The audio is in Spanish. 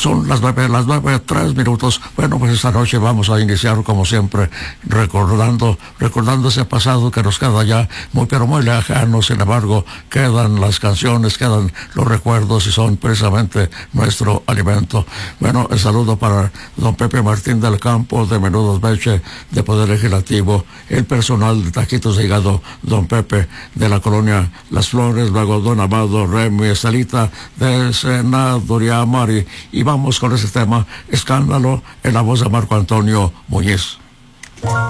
Son las 9:03. Bueno, pues esta noche vamos a iniciar como siempre recordando ese pasado que nos queda ya muy pero muy lejano. Sin embargo, quedan las canciones, quedan los recuerdos y son precisamente nuestro alimento. Bueno, el saludo para don Pepe Martín del Campo de Menudos Beche de Poder Legislativo, el personal de Taquitos de Hígado, don Pepe de la colonia Las Flores, luego don Amado, Remy, Estelita de Senaduría Mari, y vamos con ese tema, Escándalo, en la voz de Marco Antonio Muñiz.